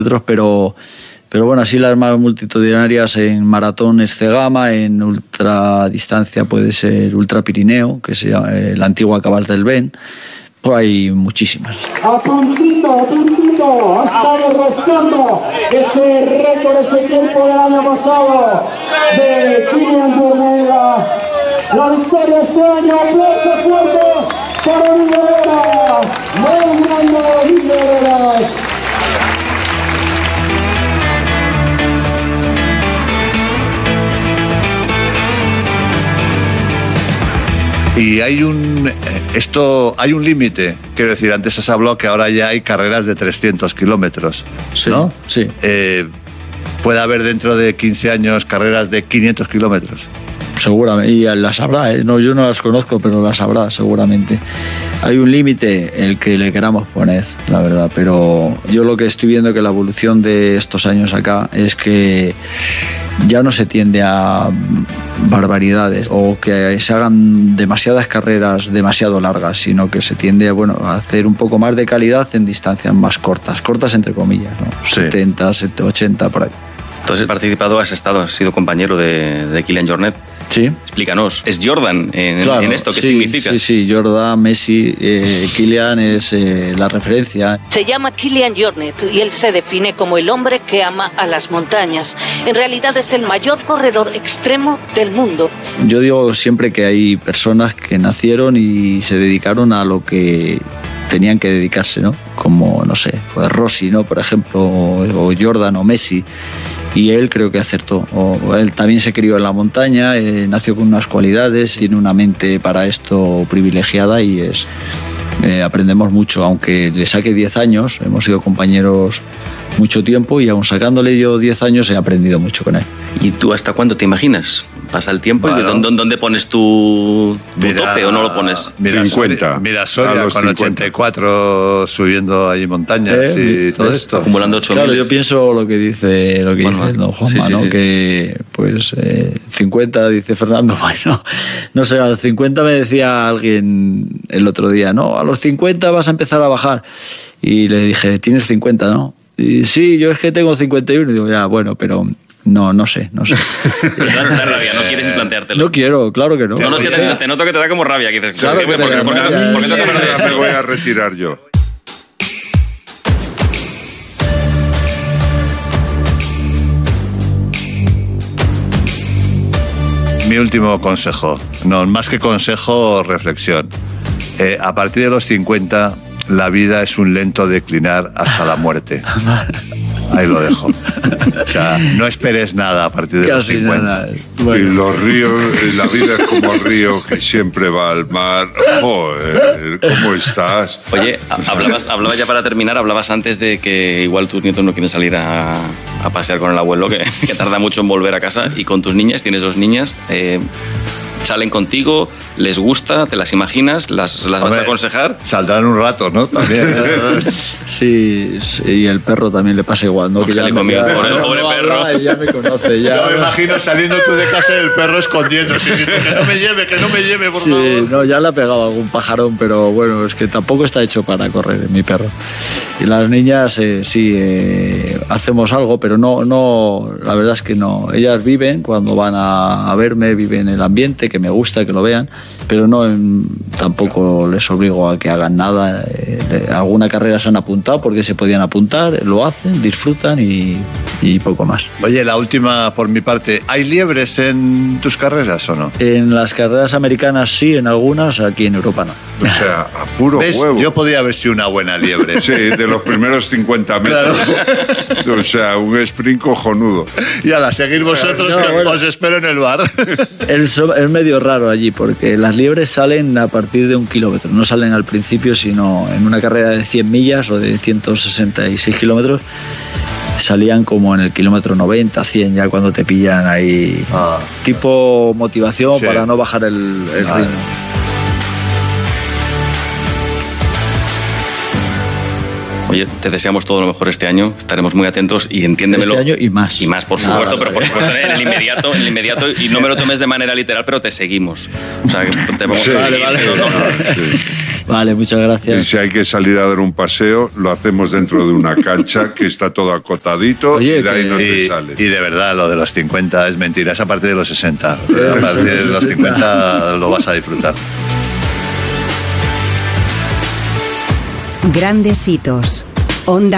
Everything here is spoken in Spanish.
pero bueno, así las más multitudinarias en maratón es Cegama, en ultradistancia puede ser Ultra Pirineo, que es la antigua Cabal del Ben. Pues hay muchísimas. A puntito, ha estado rascando ese récord, ese tiempo del año pasado de Kilian Jornet. La victoria este año, aplauso fuerte para Villaleras, muy grande Villaleras. Y hay un límite, quiero decir, antes has hablado que ahora ya hay carreras de 300 kilómetros, ¿no? Sí. ¿Puede haber dentro de 15 años carreras de 500 kilómetros? Seguramente, y las habrá, ¿eh? No, yo no las conozco, pero las habrá seguramente. Hay un límite el que le queramos poner, la verdad, pero yo lo que estoy viendo que la evolución de estos años acá es que ya no se tiende a barbaridades o que se hagan demasiadas carreras demasiado largas, sino que se tiende a hacer un poco más de calidad en distancias más cortas entre comillas, ¿no? Sí. 70, 80, por ahí. Tú has participado, has sido compañero de Kilian Jornet. Sí. Explícanos, ¿es Jordan en esto? ¿Qué significa? Sí, Jordan, Messi, Kilian es la referencia. Se llama Kilian Jornet y él se define como el hombre que ama a las montañas. En realidad es el mayor corredor extremo del mundo. Yo digo siempre que hay personas que nacieron y se dedicaron a lo que tenían que dedicarse, ¿no? Como, no sé, pues Rossi, ¿no? Por ejemplo, o Jordan o Messi. Y él creo que acertó. Él también se crió en la montaña, nació con unas cualidades, tiene una mente para esto privilegiada y aprendemos mucho. Aunque le saque 10 años, hemos sido compañeros mucho tiempo y aún sacándole yo 10 años he aprendido mucho con él. ¿Y tú hasta cuándo te imaginas? ¿Pasa el tiempo? Bueno, ¿Y dónde pones tu tope o no lo pones? 50. Mira Soria con 84 subiendo ahí montañas y todo esto. Acumulando 8.000. Claro, yo pienso lo que dice don Juanma, ¿no? Que pues 50, dice Fernando, bueno, no sé, a los 50 me decía alguien el otro día, ¿no? A los 50 vas a empezar a bajar. Y le dije, ¿tienes 50, no? Y sí, yo es que tengo 51. Y digo, ya, bueno, pero no sé. Pero te da rabia, no quieres ni planteártelo. No quiero, claro que no. No, es que te noto que te da como rabia. Que dices, claro ¿por qué me voy a retirar yo? Mi último consejo, no, más que consejo, reflexión. A partir de los 50, la vida es un lento declinar hasta la muerte. Ahí lo dejo. O sea, no esperes nada a partir de los 50. Bueno. Y los ríos, la vida es como el río que siempre va al mar. Joder, ¿cómo estás? Oye, hablabas ya para terminar, hablabas antes de que igual tus nietos no quieren salir a pasear con el abuelo, que tarda mucho en volver a casa, y con tus niñas, tienes 2 niñas, salen contigo, les gusta, te las imaginas, las vas a aconsejar. Saldrán un rato, ¿no? También. Sí, y el perro también le pasa igual, ¿no? Que ya conmigo, el pobre perro. Ya me conoce, ya. Yo me imagino saliendo tú de casa y el perro escondiéndose, diciendo que no me lleve, por favor. Sí, no, ya le ha pegado algún pajarón, pero bueno, es que tampoco está hecho para correr, mi perro. Y las niñas, hacemos algo, pero no, la verdad es que no. Ellas viven, cuando van a verme, viven el ambiente, que me gusta que lo vean, pero tampoco les obligo a que hagan nada. Alguna carrera se han apuntado porque se podían apuntar, lo hacen, disfrutan y poco más. Oye, la última por mi parte, ¿hay liebres en tus carreras o no? En las carreras americanas sí, en algunas, aquí en Europa no. O sea, a puro huevo. Yo podría haber sido una buena liebre. Sí, de los primeros 50 metros. Claro. O sea, un sprint cojonudo. Y a seguir vosotros, os espero en el bar. Es medio raro allí, porque las liebres salen a partir de 1 kilómetro. No salen al principio, sino en una carrera de 100 millas o de 166 kilómetros. Salían como en el kilómetro 90, 100, ya cuando te pillan ahí. Tipo motivación para no bajar el ritmo. Oye, te deseamos todo lo mejor este año, estaremos muy atentos y entiéndemelo. Este año y más. Y más, por supuesto, pero por supuesto en el inmediato, y no me lo tomes de manera literal, pero te seguimos. O sea, que te vamos a seguir. Vale. Sí. Vale, muchas Y gracias. si hay que salir a dar un paseo, lo hacemos dentro de una cancha que está todo acotadito. Oye, y de ahí que- no te Y sales. de verdad, lo de los 50 es mentira, es a partir de los 60. A partir de los 50 lo vas a disfrutar. Grandes hitos. Onda